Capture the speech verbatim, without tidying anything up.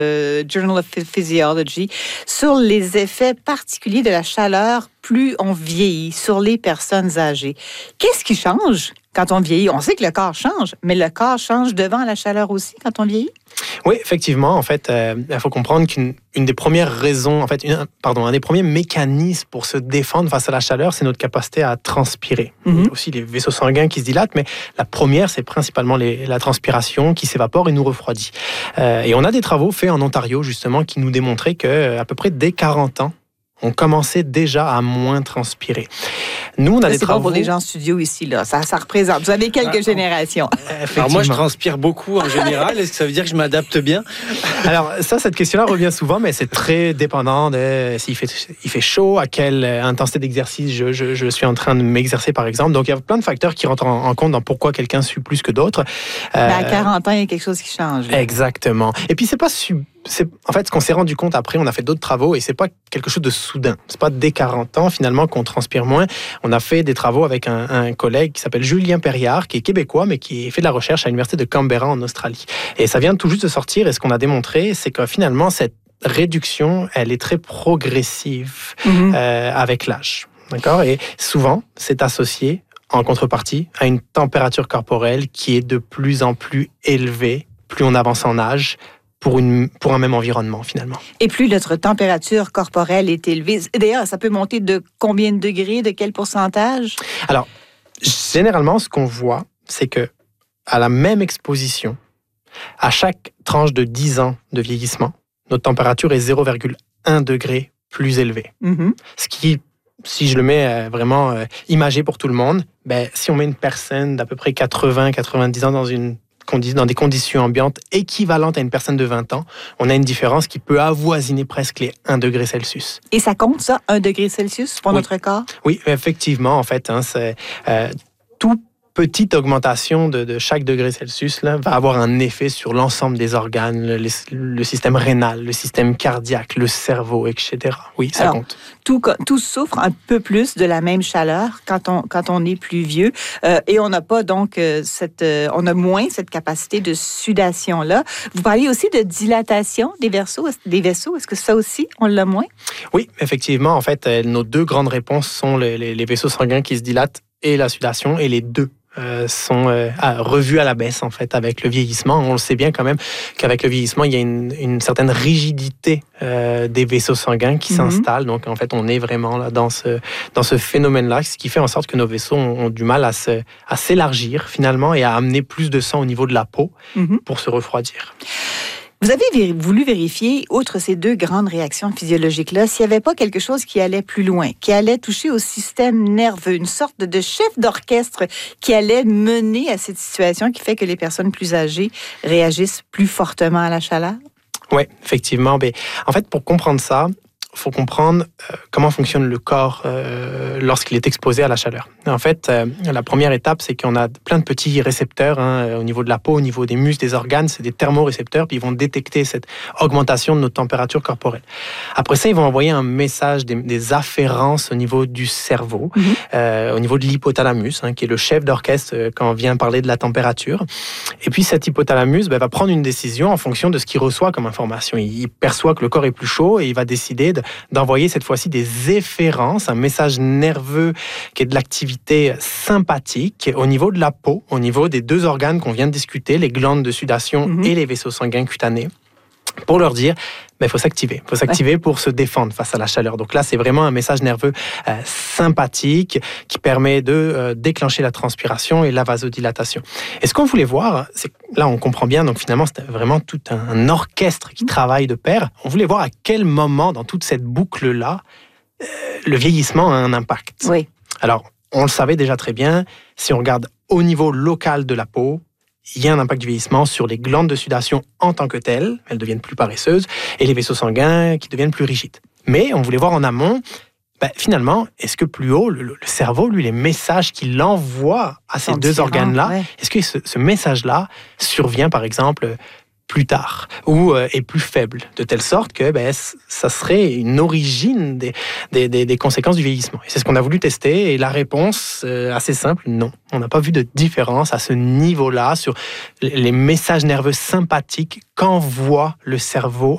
le Journal of Physiology sur les effets particuliers de la chaleur plus on vieillit sur les personnes âgées. Qu'est-ce qui change quand on vieillit? On sait que le corps change, mais le corps change devant la chaleur aussi quand on vieillit? Oui, effectivement. En fait, euh, il faut comprendre qu'une une des premières raisons, en fait, une, pardon, un des premiers mécanismes pour se défendre face à la chaleur, c'est notre capacité à transpirer. Mm-hmm. Il y a aussi les vaisseaux sanguins qui se dilatent, mais la première, c'est principalement les, la transpiration qui s'évapore et nous refroidit. Euh, et on a des travaux faits en Ontario, justement, qui nous démontraient qu'à peu près dès quarante ans, on commençait déjà à moins transpirer. Nous, on a ça, des c'est travaux... bon pour les gens en studio ici, là. Ça, ça représente. Vous avez quelques ah, générations. Alors moi, je transpire beaucoup en général. Est-ce que ça veut dire que je m'adapte bien? Alors ça, cette question-là revient souvent, mais c'est très dépendant de s'il fait, il fait chaud, à quelle intensité d'exercice je, je, je suis en train de m'exercer, par exemple. Donc, il y a plein de facteurs qui rentrent en, en compte dans pourquoi quelqu'un sue plus que d'autres. Euh, ben à quarante ans, il y a quelque chose qui change. Là. Exactement. Et puis, c'est pas... Su- C'est, en fait, ce qu'on s'est rendu compte après, on a fait d'autres travaux et c'est pas quelque chose de soudain. C'est pas dès quarante ans, finalement, qu'on transpire moins. On a fait des travaux avec un, un collègue qui s'appelle Julien Perriard, qui est québécois, mais qui fait de la recherche à l'université de Canberra, en Australie. Et ça vient tout juste de sortir et ce qu'on a démontré, c'est que finalement, cette réduction, elle est très progressive mm-hmm. euh, avec l'âge. D'accord? Et souvent, c'est associé, en contrepartie, à une température corporelle qui est de plus en plus élevée, plus on avance en âge, Pour, une, pour un même environnement, finalement. Et plus notre température corporelle est élevée, d'ailleurs, ça peut monter de combien de degrés, de quel pourcentage? Alors, généralement, ce qu'on voit, c'est que à la même exposition, à chaque tranche de dix ans de vieillissement, notre température est zéro virgule un degré plus élevée. Mm-hmm. Ce qui, si je le mets vraiment euh, imagé pour tout le monde, ben, si on met une personne d'à peu près quatre-vingts à quatre-vingt-dix ans dans une dans des conditions ambiantes équivalentes à une personne de vingt ans, on a une différence qui peut avoisiner presque les un degré Celsius. Et ça compte, ça, un degré Celsius pour oui. notre corps? Oui, effectivement, en fait, hein, c'est euh, tout petite augmentation de, de chaque degré Celsius là, va avoir un effet sur l'ensemble des organes, le, le système rénal, le système cardiaque, le cerveau, et cetera. Oui, ça Alors, compte. Tout, tout souffre un peu plus de la même chaleur quand on, quand on est plus vieux euh, et on n'a pas donc euh, cette, euh, on a moins cette capacité de sudation-là. Vous parliez aussi de dilatation des vaisseaux, des vaisseaux. Est-ce que ça aussi, on l'a moins? Oui, effectivement. En fait, euh, nos deux grandes réponses sont les, les, les vaisseaux sanguins qui se dilatent et la sudation, et les deux Euh, sont euh, revus à la baisse en fait avec le vieillissement. On le sait bien quand même qu'avec le vieillissement, il y a une, une certaine rigidité euh, des vaisseaux sanguins qui mm-hmm. s'installe. Donc en fait, on est vraiment là dans ce dans ce phénomène-là, ce qui fait en sorte que nos vaisseaux ont, ont du mal à se à s'élargir finalement et à amener plus de sang au niveau de la peau mm-hmm. pour se refroidir. Vous avez voulu vérifier, outre ces deux grandes réactions physiologiques-là, s'il n'y avait pas quelque chose qui allait plus loin, qui allait toucher au système nerveux, une sorte de chef d'orchestre qui allait mener à cette situation qui fait que les personnes plus âgées réagissent plus fortement à la chaleur? Oui, effectivement. Mais en fait, pour comprendre ça, il faut comprendre euh, comment fonctionne le corps euh, lorsqu'il est exposé à la chaleur. En fait, euh, la première étape, c'est qu'on a plein de petits récepteurs hein, au niveau de la peau, au niveau des muscles, des organes, c'est des thermorécepteurs, puis ils vont détecter cette augmentation de notre température corporelle. Après ça, ils vont envoyer un message, des, des afférences au niveau du cerveau, mm-hmm. euh, au niveau de l'hypothalamus, hein, qui est le chef d'orchestre euh, quand on vient parler de la température. Et puis cet hypothalamus ben, va prendre une décision en fonction de ce qu'il reçoit comme information. Il, il perçoit que le corps est plus chaud et il va décider de d'envoyer cette fois-ci des efférences, un message nerveux qui est de l'activité sympathique au niveau de la peau, au niveau des deux organes qu'on vient de discuter, les glandes de sudation mm-hmm. et les vaisseaux sanguins cutanés, pour leur dire il faut s'activer. Il faut s'activer ouais. pour se défendre face à la chaleur. Donc là, c'est vraiment un message nerveux euh, sympathique qui permet de euh, déclencher la transpiration et la vasodilatation. Et ce qu'on voulait voir, c'est là, on comprend bien, donc finalement, c'était vraiment tout un, un orchestre qui travaille de pair. On voulait voir à quel moment, dans toute cette boucle-là, euh, le vieillissement a un impact. Oui. Alors, on le savait déjà très bien, si on regarde au niveau local de la peau, il y a un impact du vieillissement sur les glandes de sudation en tant que telles, elles deviennent plus paresseuses, et les vaisseaux sanguins qui deviennent plus rigides. Mais on voulait voir en amont, ben, finalement, est-ce que plus haut, le, le cerveau, lui, les messages qu'il envoie à ces deux organes-là, ouais. est-ce que ce, ce message-là survient, par exemple, plus tard ou euh, est plus faible, de telle sorte que ben, ça serait une origine des, des, des, des conséquences du vieillissement. Et c'est ce qu'on a voulu tester et la réponse, euh, assez simple, non. On n'a pas vu de différence à ce niveau-là sur les messages nerveux sympathiques qu'envoie le cerveau